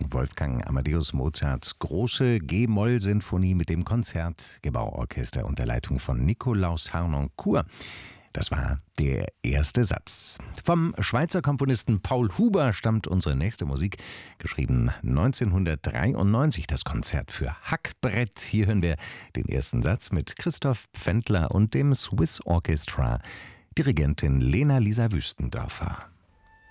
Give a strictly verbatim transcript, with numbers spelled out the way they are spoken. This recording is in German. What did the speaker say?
Wolfgang Amadeus Mozarts große G-Moll-Sinfonie mit dem Konzertgebauorchester unter Leitung von Nikolaus Harnoncourt. Das war der erste Satz. Vom Schweizer Komponisten Paul Huber stammt unsere nächste Musik, geschrieben neunzehnhundertdreiundneunzig, das Konzert für Hackbrett. Hier hören wir den ersten Satz mit Christoph Pfändler und dem Swiss Orchestra, Dirigentin Lena Lisa Wüstendorfer.